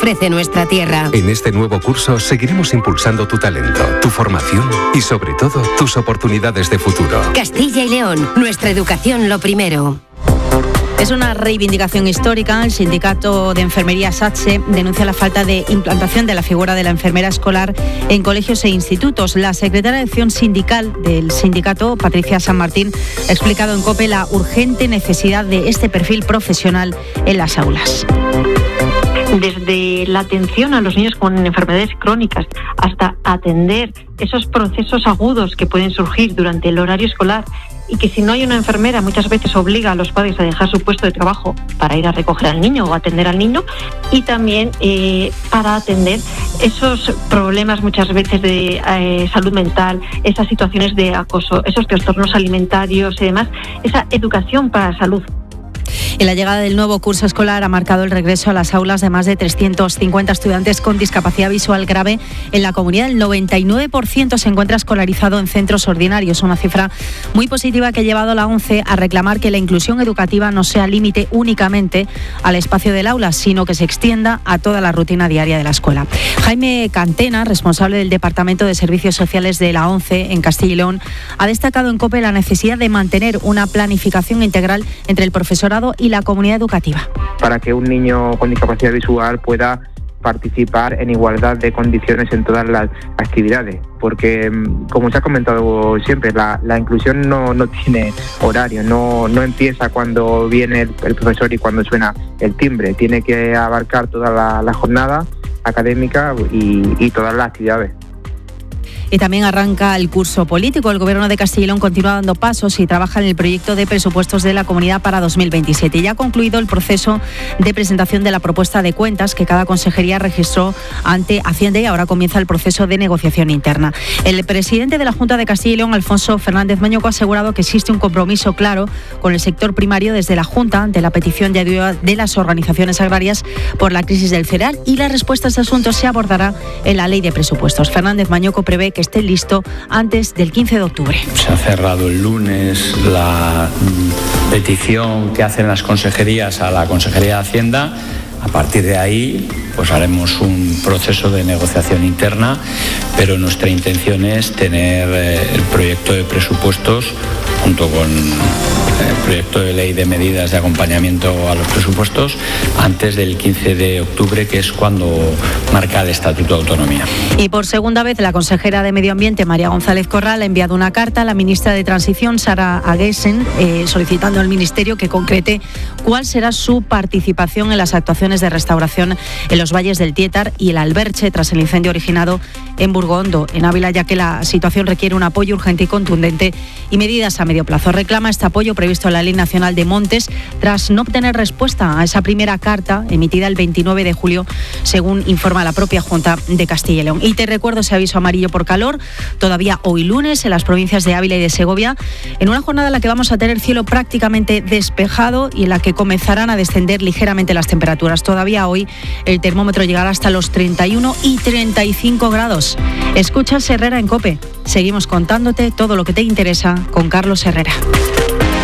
ofrece nuestra tierra. En este nuevo curso seguiremos impulsando tu talento, tu formación y sobre todo tus oportunidades de futuro. Castilla y León, nuestra educación lo primero. Es una reivindicación histórica. El sindicato de enfermería SATSE denuncia la falta de implantación de la figura de la enfermera escolar en colegios e institutos. La secretaria de Acción Sindical del sindicato, Patricia San Martín, ha explicado en COPE la urgente necesidad de este perfil profesional en las aulas. Desde la atención a los niños con enfermedades crónicas hasta atender esos procesos agudos que pueden surgir durante el horario escolar y que si no hay una enfermera muchas veces obliga a los padres a dejar su puesto de trabajo para ir a recoger al niño o atender al niño, y también para atender esos problemas muchas veces de salud mental, esas situaciones de acoso, esos trastornos alimentarios y demás, esa educación para la salud. Y la llegada del nuevo curso escolar ha marcado el regreso a las aulas de más de 350 estudiantes con discapacidad visual grave en la comunidad. El 99% se encuentra escolarizado en centros ordinarios, una cifra muy positiva que ha llevado a la ONCE a reclamar que la inclusión educativa no sea límite únicamente al espacio del aula, sino que se extienda a toda la rutina diaria de la escuela. Jaime Cantena, responsable del Departamento de Servicios Sociales de la ONCE en Castilla y León, ha destacado en COPE la necesidad de mantener una planificación integral entre el profesorado y la comunidad educativa. Para que un niño con discapacidad visual pueda participar en igualdad de condiciones en todas las actividades, porque como se ha comentado siempre, la inclusión no tiene horario, no empieza cuando viene el profesor y cuando suena el timbre, tiene que abarcar toda la jornada académica y todas las actividades. Y también arranca el curso político. El Gobierno de Castilla y León continúa dando pasos y trabaja en el proyecto de presupuestos de la comunidad para 2027. Y ya ha concluido el proceso de presentación de la propuesta de cuentas que cada consejería registró ante Hacienda, y ahora comienza el proceso de negociación interna. El presidente de la Junta de Castilla y León, Alfonso Fernández Mañoco, ha asegurado que existe un compromiso claro con el sector primario desde la Junta ante la petición de ayuda de las organizaciones agrarias por la crisis del cereal, y la respuesta a este asunto se abordará en la ley de presupuestos. Fernández Mañoco prevé que esté listo antes del 15 de octubre. Se ha cerrado el lunes la petición que hacen las consejerías a la Consejería de Hacienda. A partir de ahí, pues haremos un proceso de negociación interna, pero nuestra intención es tener el proyecto de presupuestos junto con el proyecto de ley de medidas de acompañamiento a los presupuestos antes del 15 de octubre, que es cuando marca el Estatuto de Autonomía. Y por segunda vez, la consejera de Medio Ambiente, María González Corral, ha enviado una carta a la ministra de Transición, Sara Aguesen, solicitando al Ministerio que concrete cuál será su participación en las actuaciones de restauración en los valles del Tietar y el Alberche tras el incendio originado en Burgondo, en Ávila, ya que la situación requiere un apoyo urgente y contundente y medidas a medio plazo. Reclama este apoyo previsto en la Ley Nacional de Montes tras no obtener respuesta a esa primera carta emitida el 29 de julio, según informa la propia Junta de Castilla y León. Y te recuerdo ese aviso amarillo por calor, todavía hoy lunes en las provincias de Ávila y de Segovia, en una jornada en la que vamos a tener cielo prácticamente despejado y en la que comenzarán a descender ligeramente las temperaturas. Todavía hoy el termómetro llegará hasta los 31 y 35 grados. Escuchas Herrera en COPE. Seguimos contándote todo lo que te interesa con Carlos Herrera.